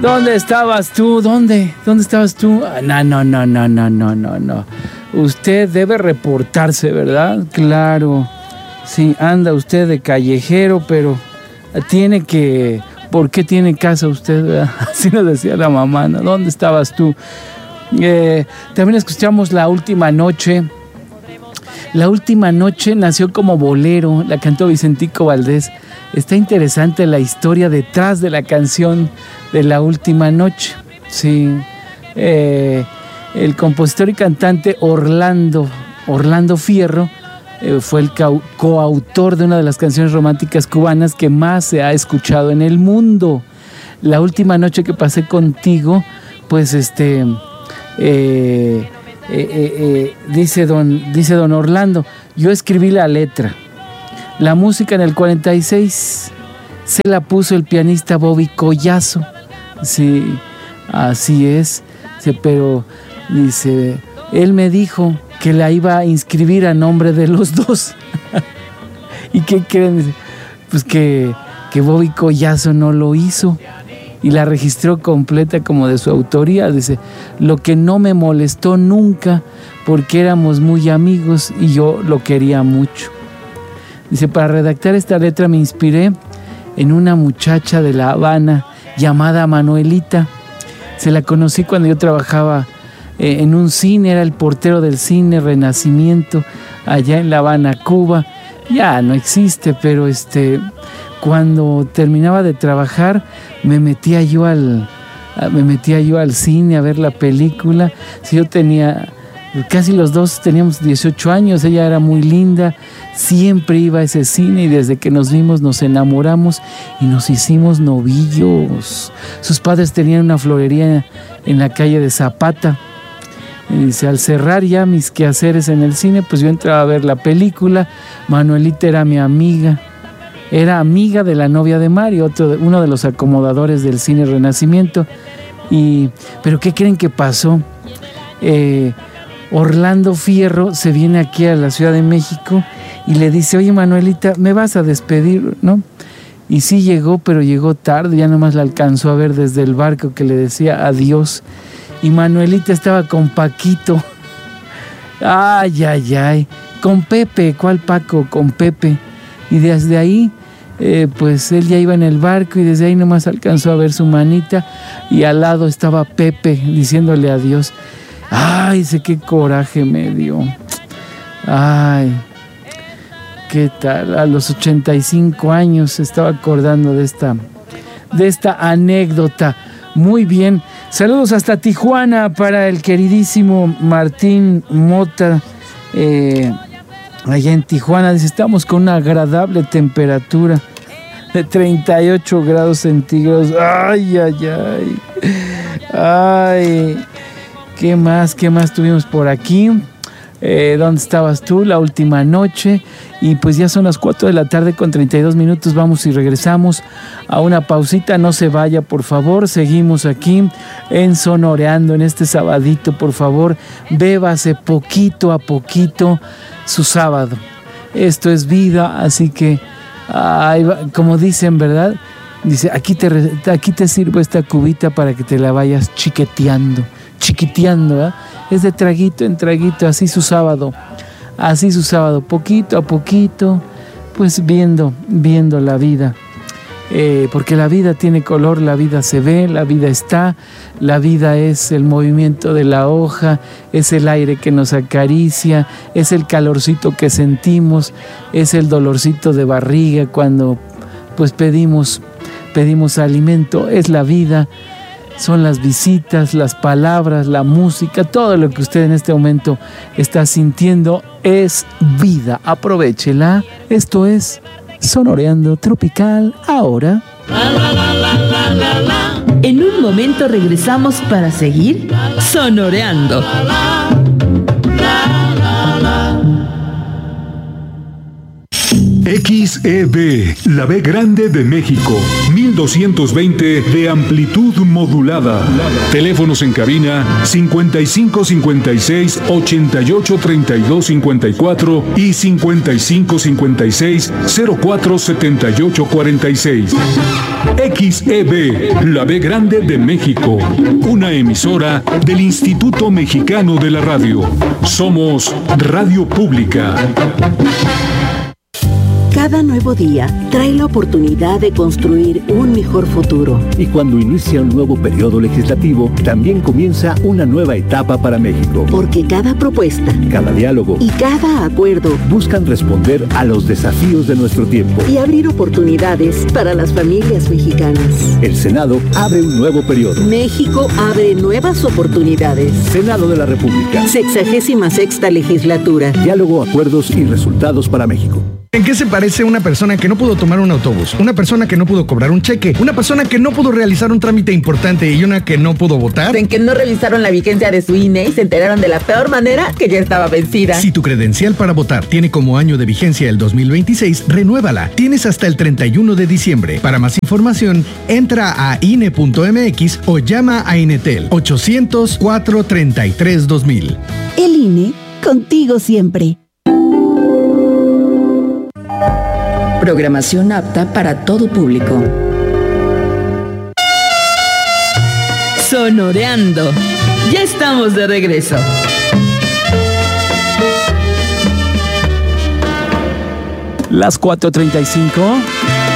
¿Dónde estabas tú? ¿Dónde estabas tú? No. Usted debe reportarse, ¿verdad? Claro. Sí, anda usted de callejero, pero tiene que... ¿Por qué tiene casa usted, verdad? Así nos decía la mamá, ¿no? ¿Dónde estabas tú? También escuchamos La Última Noche. La Última Noche nació como bolero, la cantó Vicentico Valdés. Está interesante la historia detrás de la canción de La Última Noche. Sí. El compositor y cantante Orlando Fierro fue el coautor de una de las canciones románticas cubanas que más se ha escuchado en el mundo. La Última Noche que pasé contigo, pues dice don Orlando, yo escribí la letra. La música en el 46 se la puso el pianista Bobby Collazo. Sí, así es. Sí, pero dice, él me dijo que la iba a inscribir a nombre de los dos. ¿Y qué creen? Dice, pues que Bobby Collazo no lo hizo y la registró completa como de su autoría. Dice, lo que no me molestó nunca porque éramos muy amigos y yo lo quería mucho. Dice, para redactar esta letra me inspiré en una muchacha de La Habana llamada Manuelita. Se la conocí cuando yo trabajaba en un cine, era el portero del cine Renacimiento, allá en La Habana, Cuba. Ya no existe, pero cuando terminaba de trabajar me metía yo al cine a ver la película. Si yo tenía... Casi los dos teníamos 18 años, ella era muy linda, siempre iba a ese cine y desde que nos vimos nos enamoramos y nos hicimos novillos. Sus padres tenían una florería en la calle de Zapata. Y dice, al cerrar ya mis quehaceres en el cine, pues yo entraba a ver la película. Manuelita era mi amiga, era amiga de la novia de Mario, uno de los acomodadores del cine Renacimiento. ¿Pero qué creen que pasó? Orlando Fierro se viene aquí a la Ciudad de México y le dice, oye Manuelita, ¿me vas a despedir? ¿No? Y sí llegó, pero llegó tarde, ya nomás la alcanzó a ver desde el barco que le decía adiós. Y Manuelita estaba con Paquito. Ay. Con Pepe, ¿cuál Paco? Con Pepe. Y desde ahí, pues él ya iba en el barco y desde ahí nomás alcanzó a ver su manita y al lado estaba Pepe diciéndole adiós. Ay, dice, qué coraje me dio. Ay, ¿qué tal? A los 85 años se estaba acordando de esta anécdota. Muy bien. Saludos hasta Tijuana para el queridísimo Martín Mota. Allá en Tijuana, dice, estamos con una agradable temperatura de 38 grados centígrados. Ay. ¿Qué más tuvimos por aquí? ¿Dónde estabas tú? La Última Noche. Y pues ya son las 4 de la tarde con 32 minutos. Vamos y regresamos a una pausita. No se vaya, por favor. Seguimos aquí en Sonoreando en este sabadito. Por favor, bébase poquito a poquito su sábado. Esto es vida, así que, como dicen, ¿verdad? Dice, aquí te sirvo esta cubita para que te la vayas chiquiteando, ¿verdad? Es de traguito en traguito, así su sábado, poquito a poquito, pues viendo la vida, porque la vida tiene color, la vida se ve, la vida está, la vida es el movimiento de la hoja, es el aire que nos acaricia, es el calorcito que sentimos, es el dolorcito de barriga cuando pues pedimos alimento, es la vida. Son las visitas, las palabras, la música, todo lo que usted en este momento está sintiendo es vida. Aprovéchela. Esto es Sonoreando Tropical ahora. En un momento regresamos para seguir sonoreando. XEB, la B grande de México, 1220 de amplitud modulada. Teléfonos en cabina 55 56 88 32 54 y 55 56 04 78 46. XEB, la B grande de México, una emisora del Instituto Mexicano de la Radio. Somos Radio Pública. Cada nuevo día trae la oportunidad de construir un mejor futuro. Y cuando inicia un nuevo periodo legislativo, también comienza una nueva etapa para México. Porque cada propuesta, cada diálogo y cada acuerdo buscan responder a los desafíos de nuestro tiempo y abrir oportunidades para las familias mexicanas. El Senado abre un nuevo periodo. México abre nuevas oportunidades. Senado de la República. 66ª legislatura. Diálogo, acuerdos y resultados para México. ¿En qué se parece una persona que no pudo tomar un autobús? Una persona que no pudo cobrar un cheque, una persona que no pudo realizar un trámite importante y una que no pudo votar. En que no revisaron la vigencia de su INE y se enteraron de la peor manera que ya estaba vencida. Si tu credencial para votar tiene como año de vigencia el 2026, renuévala. Tienes hasta el 31 de diciembre. Para más información, entra a INE.mx o llama a Inetel 800-433-2000. El INE, contigo siempre. Programación apta para todo público. Sonoreando. Ya estamos de regreso. Las 4:35.